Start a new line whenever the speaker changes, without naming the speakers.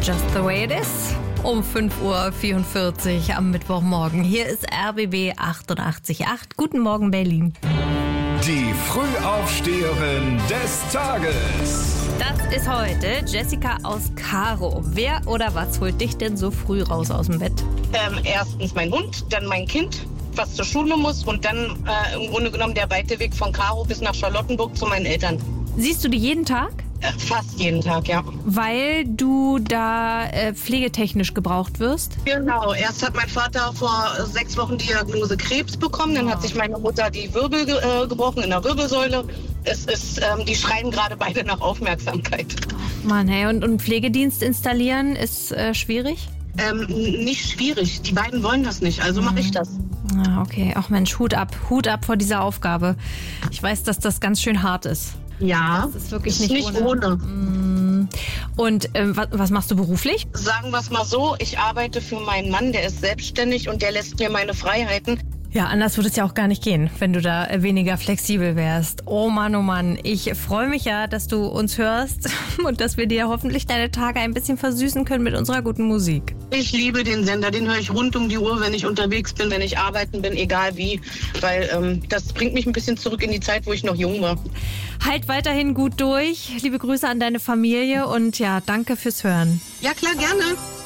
Just the way it is. Um 5.44 Uhr am Mittwochmorgen. Hier ist RBB 88.8. Guten Morgen, Berlin.
Die Frühaufsteherin des Tages.
Das ist heute Jessica aus Karow. Wer oder was holt dich denn so früh raus aus dem Bett?
Erstens mein Hund, dann mein Kind, was zur Schule muss und dann im Grunde genommen der weite Weg von Karow bis nach Charlottenburg zu meinen Eltern.
Siehst du die jeden Tag?
Fast jeden Tag, ja.
Weil du da pflegetechnisch gebraucht wirst?
Genau, erst hat mein Vater vor 6 Wochen Diagnose Krebs bekommen, dann hat sich meine Mutter die Wirbel gebrochen in der Wirbelsäule. Die schreien gerade beide nach Aufmerksamkeit.
Mann, hey, und Pflegedienst installieren ist schwierig?
Nicht schwierig, die beiden wollen das nicht, also mache ich das.
Ah, okay, ach Mensch, Hut ab vor dieser Aufgabe. Ich weiß, dass das ganz schön hart ist.
Ja,
das ist wirklich
ist nicht ohne.
Und was machst du beruflich?
Sagen wir es mal so, ich arbeite für meinen Mann, der ist selbstständig und der lässt mir meine Freiheiten.
Ja, anders würde es ja auch gar nicht gehen, wenn du da weniger flexibel wärst. Oh Mann, ich freue mich ja, dass du uns hörst und dass wir dir hoffentlich deine Tage ein bisschen versüßen können mit unserer guten Musik.
Ich liebe den Sender, den höre ich rund um die Uhr, wenn ich unterwegs bin, wenn ich arbeiten bin, egal wie, weil das bringt mich ein bisschen zurück in die Zeit, wo ich noch jung war.
Halt weiterhin gut durch. Liebe Grüße an deine Familie und ja, danke fürs Hören.
Ja klar, gerne.